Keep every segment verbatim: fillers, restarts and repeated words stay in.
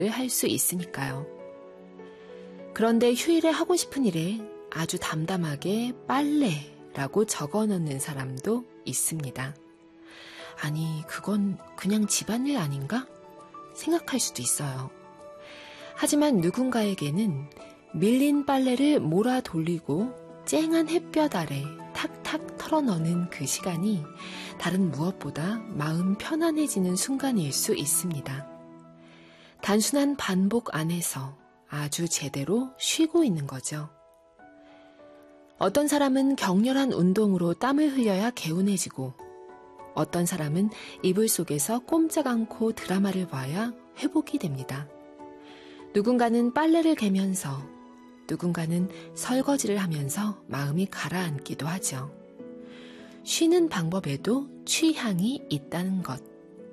할 수 있으니까요. 그런데 휴일에 하고 싶은 일에 아주 담담하게 빨래라고 적어놓는 사람도 있습니다. 아니, 그건 그냥 집안일 아닌가? 생각할 수도 있어요. 하지만 누군가에게는 밀린 빨래를 몰아 돌리고 쨍한 햇볕 아래 탁탁 털어넣는 그 시간이 다른 무엇보다 마음 편안해지는 순간일 수 있습니다. 단순한 반복 안에서 아주 제대로 쉬고 있는 거죠. 어떤 사람은 격렬한 운동으로 땀을 흘려야 개운해지고, 어떤 사람은 이불 속에서 꼼짝 않고 드라마를 봐야 회복이 됩니다. 누군가는 빨래를 개면서, 누군가는 설거지를 하면서 마음이 가라앉기도 하죠. 쉬는 방법에도 취향이 있다는 것.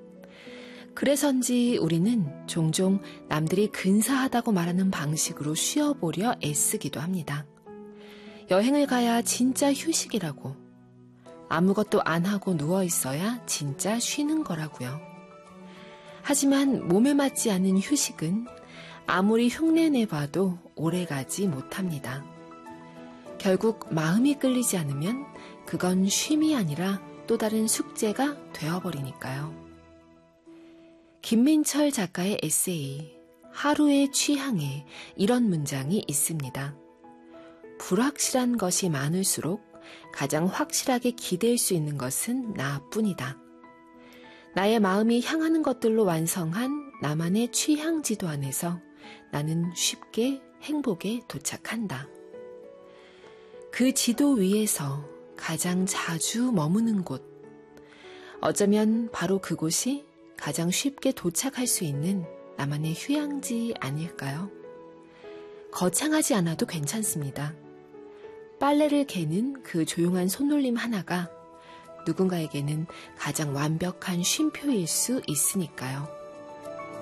그래서인지 우리는 종종 남들이 근사하다고 말하는 방식으로 쉬어보려 애쓰기도 합니다. 여행을 가야 진짜 휴식이라고, 아무것도 안 하고 누워있어야 진짜 쉬는 거라고요. 하지만 몸에 맞지 않는 휴식은 아무리 흉내내봐도 오래가지 못합니다. 결국 마음이 끌리지 않으면 그건 쉼이 아니라 또 다른 숙제가 되어버리니까요. 김민철 작가의 에세이 하루의 취향에 이런 문장이 있습니다. 불확실한 것이 많을수록 가장 확실하게 기댈 수 있는 것은 나뿐이다. 나의 마음이 향하는 것들로 완성한 나만의 취향 지도 안에서 나는 쉽게 행복에 도착한다. 그 지도 위에서 가장 자주 머무는 곳, 어쩌면 바로 그곳이 가장 쉽게 도착할 수 있는 나만의 휴양지 아닐까요? 거창하지 않아도 괜찮습니다. 빨래를 개는 그 조용한 손놀림 하나가 누군가에게는 가장 완벽한 쉼표일 수 있으니까요.